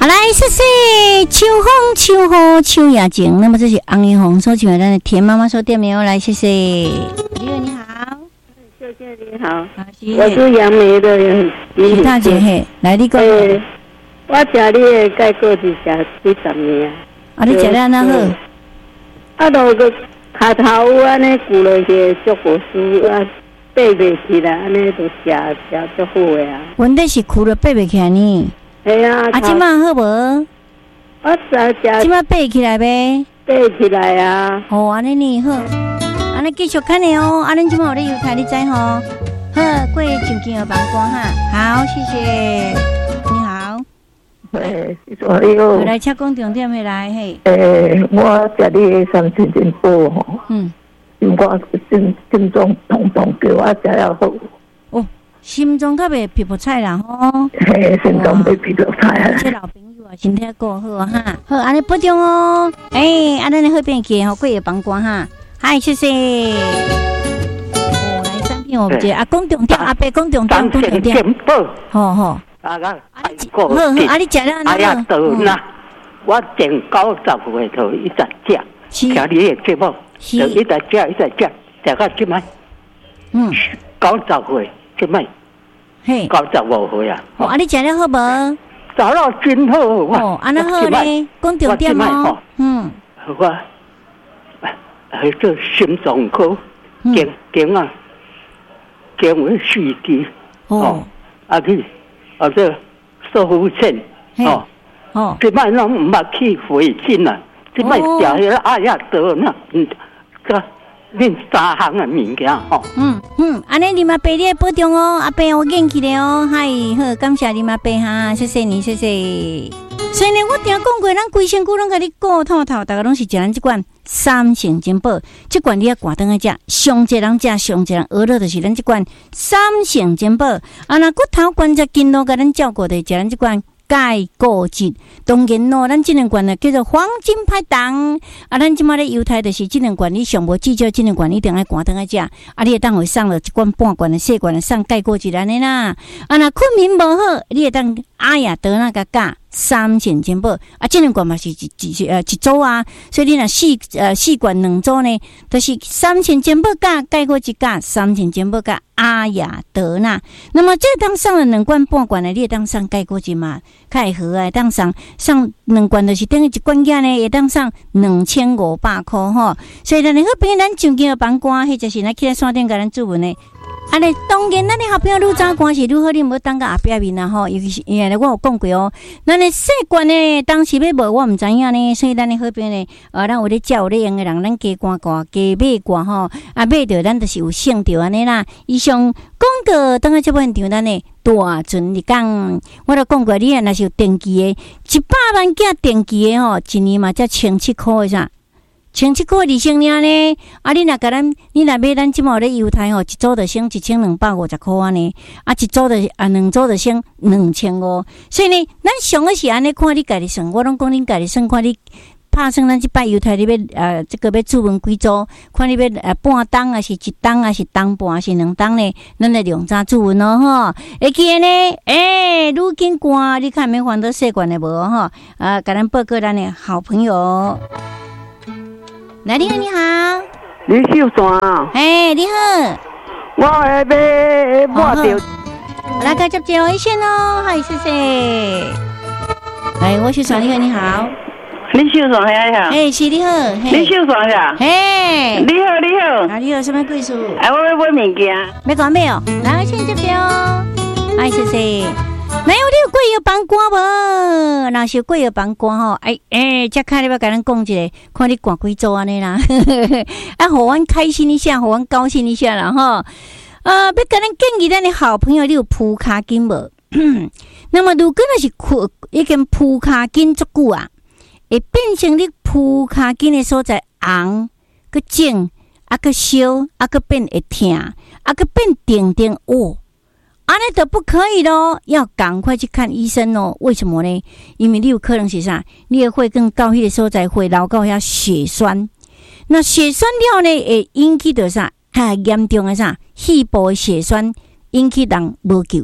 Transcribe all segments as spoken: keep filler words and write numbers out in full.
好来，谢谢秋风秋雨秋也静。那么这是红叶红所唱的咱的田妈妈所点名来，谢谢。李友你好， 秀姐你好， 好我是杨梅的徐大姐嘿，来你讲。 欸、我吃你的钙果是吃几十年啊。 啊，你吃了安那好？ 啊，落个脚头有安尼鼓落去，足无输啊，爬袂起来，安尼就吃吃足好的啊。 问题是哭了爬袂起来呢。 系啊， 啊，今晚好无？ 我早食。 今晚爬起来呗？ 爬起来啊！ 哦，安尼呢好，安尼继续看的哦。啊，恁今晚有咧油菜，你知吼？好，过上金鹅帮光哈。好，谢谢。你好。 诶，所以哦。 来，请讲重点的来嘿。 诶，我食你的三千真饱吼。嗯。因我心心脏痛痛，叫我食了好。 哦。心脏较袂皮肤菜啦吼， 嘿，心脏袂皮肤菜啊！ 这老朋友啊，身体够好哈，好，安尼保重哦。哎，安尼好变记吼，过夜帮光哈，嗨，谢谢。哦，来三片我们接啊，讲重点，阿伯讲重点，讲重点。好好。啊个，好好，啊你食了安哎呀，到那我前九十岁头一直食，听你的节目，就一直食，一直食，食到即摆，嗯，九十岁。即摆，嘿，九十五岁啊！ 哦，啊，你食了好无？ 食了真好哇！ 哦，安那好咧，讲重点哦。嗯， 我去做心脏科，经经啊，经为四肢哦，啊去啊这射护腺哦哦，即摆拢毋捌去回诊啊，即摆食迄个阿亚德那嗯个。恁三项的物件吼， 嗯嗯，安尼你嘛爸你保重哦，阿爸我元气咧哦，嗨，好，感谢你嘛爸哈，谢谢你，谢谢。所以呢，我听讲过，咱规身躯拢甲你顾透透，大家拢是食咱即款三成珍宝，即款你要挂灯去食，上济人食，上济人娱乐就是咱即款三成珍宝。啊，那骨头关节筋络甲咱照顾的，食咱即款。钙固质，当然咯，咱这两罐呢叫做黄金拍档。啊，咱即马咧犹太就是这两罐，你上无至少这两罐一定爱关灯来食。啊，你会当会送了一罐半罐的细罐的送钙固质安尼啦。啊，那困眠无好，你会当阿雅德那个价三千珍宝。啊，这两罐嘛是一一呃一组啊，所以你若四呃四罐两组呢，都、就是三千珍宝价钙固质价三千珍宝价阿雅德纳。那么这当上了两罐半罐的，你会当送钙固质嘛？较会好啊，当上上两罐就是等于一罐价呢，会当上两千五百块吼。所以咱好朋友，咱上京的帮官，或者是咱去咱山顶甲咱注文的。啊，咧当然，咱的好朋友愈早关是愈好，你无当个后壁面啊吼。尤其是因为我有讲过哦，咱的细罐呢，当时要无我毋知影呢，所以咱的好朋友呢，呃，咱有咧照有咧用的人，咱加关关加买关吼，啊买着咱就是有省着安尼啦。以上讲到当个这本场，咱呢大船你讲，我都讲过，你若是有定期的，一百万件定期的吼，一年嘛才千七块的啥？千七块二千尔呢？啊，你若甲咱，你若买咱即毛咧犹太吼，一组就省一千两百五十块安尼，啊，一组就啊两组就省两千五。所以呢，咱上个是安尼看你家己算，我拢讲恁家己算，看你拍算咱即摆犹太你要呃，这个要注文几组，看你要呃半当啊，是一当啊，是当半是两当呢？咱来量早注文咯吼。会记呢？诶、欸，愈紧赶，你看免烦恼习惯的无吼？啊，甲咱报告咱的好朋友。来，你好，你好， 李秀山啊， 哎，你好， 我要买买着， 来个接接我一线哦，嗨，谢谢。来，我秀山，你好，你好， 李秀山你好， 哎，是你好， 李秀山呀， 嘿， 你好，你好， 啊，你有什么贵事？ 哎，我要买物件， 没讲没有？来，我先接接哦，哎，谢谢。哪有你有贵有帮官无？若是贵有帮官吼，哎哎，则看你要甲咱讲一个，看你挂几组安尼啦，啊，互阮开心一下，互阮高兴一下啦吼。呃，要甲咱建议咱的好朋友，你有铺骹筋无？那么如果若是铺已经铺骹筋足久啊，会变成你铺骹筋的所在红、个肿、啊个烧、啊个变会痛、啊个变定定哦。安尼都不可以咯，要赶快去看医生哦。为什么呢？因为你有可能是啥？你的血更到迄个所在会流到遐血栓，那血栓了呢，会引起着啥？较严重的啥？肺部的血栓引起人无救，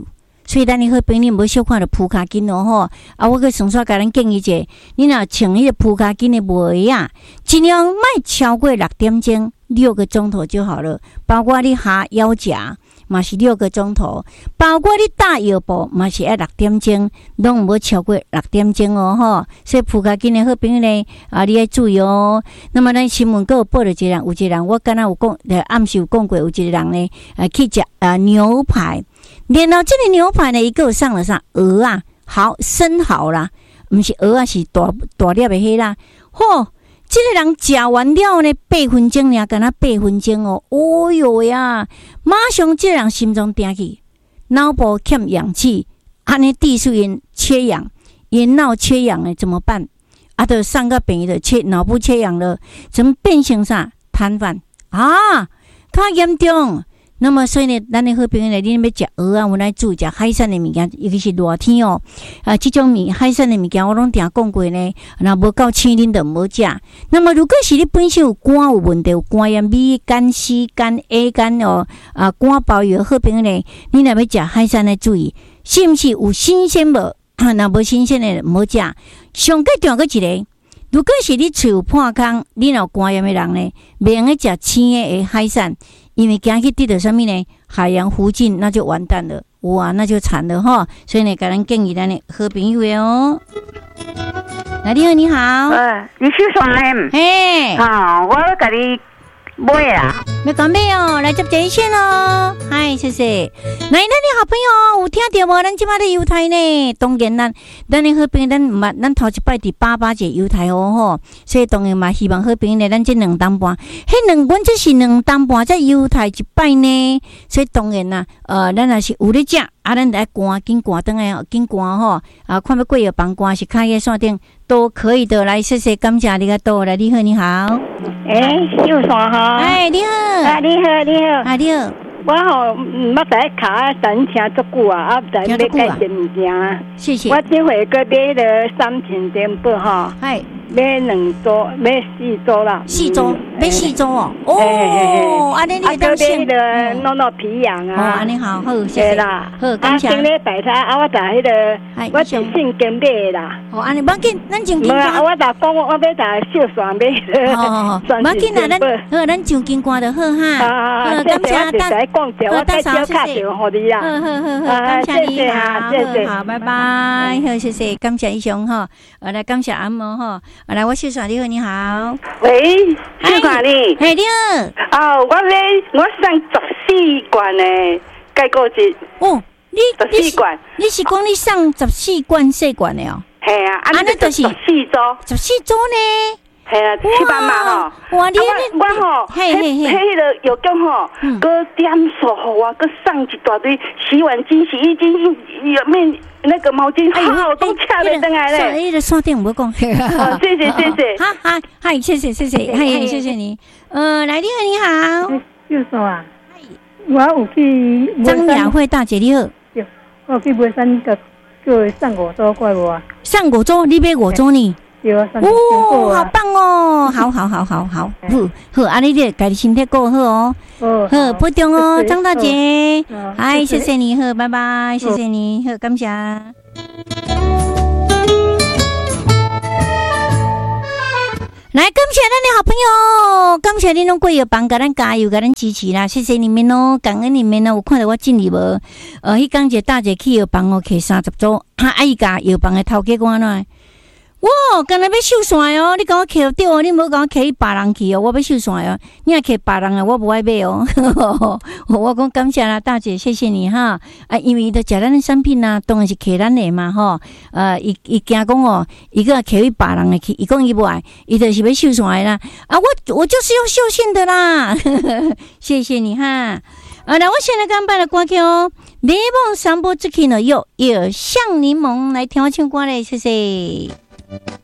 所以咱的好朋友无小看着铺卡筋哦吼，啊，我个顺续甲咱建议者，你若穿迄个铺卡筋的袜啊，尽量莫超过六点钟，六个钟头就好了。包括你下腰夹。嘛是六个钟头，包括你打腰部嘛是要六点钟，拢唔好超过六点钟哦吼。所以铺卡筋的好朋友呢，啊，你要注意哦。那么咱新闻阁有报了一个人，有一个人我刚才有讲，暗时有讲过，有一个人呢，啊去食啊牛排，然后这个牛排呢，伊个有上了啥鹅啊，好生蚝啦，唔是鹅啊，是大大粒的迄啦，嚯！这个人食完了呢，八分钟呀，敢若八分钟哦，哦哟呀！马上这个人心脏停去，脑部欠氧气，安尼地素因缺氧，因脑缺氧的怎么办？啊，就上个病的缺脑部缺氧了，怎么变成啥瘫痪啊？较严重。那么所以呢，咱的好朋友呢，你要食蚵啊，我来注意食海产的物件，尤其是热天哦。啊，这种物海产的物件，我拢定讲过呢。那无够青啉就唔好食。那么如果是你本身有肝有问题，有肝炎、B 肝、C 肝、A 肝哦，啊肝包药好朋友呢，你若要食海产的注意，是毋是有新鲜无？若无新鲜的唔好食。上个重要一个，如果是你喙有破空，你有肝炎的人呢，袂用去食青的海产。因为惊去滴到什么呢？海洋附近那就完蛋了，哇，那就惨了哈！所以呢，个人建议咱的好朋友的哦。来，你好，你好， 呃，你是什么？ 嘿， 好，我要给你买啊， 要讲咩哦？来接这一线哦，嗨，谢谢。来，咱的好朋友有听到无？咱即摆的犹太呢，当然咱咱的好朋友，咱嘛，咱头一摆伫八八节犹太哦吼，所以当然嘛，希望好朋友呢，咱这两担半，迄两阮这是两担半，在犹太一摆呢，所以当然啦，呃，咱也是有咧食，啊，咱来赶紧赶转来，紧赶吼，啊，看要过药房赶是开业线顶都可以的。来，谢谢，感谢你个多来，你好，你好， 哎，秀爽哈， 哎，你好， 啊，你好，你好， 啊，你好。 我吼毋捌在卡等听足久啊，啊，在要介绍物件。 谢谢。 我这回个买了三千点报吼， 嗨， 买两周，买四周啦。 四周，买四周哦。哦，安尼你当先。 啊，个弄弄皮痒啊。 哦，安尼好，好，谢谢啦。好，感谢。 啊，今日摆摊啊，我在迄个，我是信金买啦。 哦，安尼，无紧，咱上金瓜。 啊，我在讲，我要在秀山买。 哦哦，无紧啦，咱好，咱上金瓜就好哈。好，感谢大。 讲者，我介绍卡电互你啦。 好好好好，感谢你，好，谢谢，好，拜拜，好，谢谢，感谢医生哈，呃，来感谢阿嬷哈，来，我秀爽你好，你好， 喂，秀爽你， 嘿，你好， 哦，我咧，我送十四罐诶，解果子， 哦，你十四罐， 你是讲你送十四罐细罐的哦？ 系啊，安尼就是十四周， 十四周呢？ 系啊，七百嘛吼， 哇！你我我吼， 嘿嘿嘿， 迄个药妆吼，搁点数互我，搁送一大堆洗碗巾、洗衣巾、有面那个毛巾，好都恰得登来咧。 迄个刷电我讲， 好，谢谢谢谢， 好好，嗨，谢谢谢谢，嗨，谢谢你。呃，来，你好，你好， 秀爽啊，我有去张雅慧大姐你好， 我去买三个叫上五周怪无啊？ 上五周，你买五周呢？哦，好棒哦！好好好好好，好，好，安尼你家己身体过好哦。好，保重哦，张大姐。嗨，谢谢你，好，拜拜，谢谢你，好，感谢。来，感谢咱的好朋友，感谢你拢过药房，甲咱加油，甲咱支持啦，谢谢你们哦，感恩你们哦。有看到我进入无？呃，迄工一大姐去药房哦，摕三十组，啊，伊甲药房的头家讲安怎？哇，刚才要收线哦！你甲我摕对哦，你无甲我摕去别人去哦，我要收线哦。你若摕别人的，我无爱买哦。我讲感谢啦，大姐，谢谢你哈。啊，因为伊都食咱的产品啊，当然是摕咱的嘛吼。呃，伊伊惊讲哦，伊个摕去别人的去，伊讲伊无爱，伊就是要收线的啦。啊，我我就是用秀线的啦。谢谢你哈。啊，那我现在刚办了歌曲哦，柠檬三波之气呢，有有像柠檬来听我唱歌嘞，谢谢。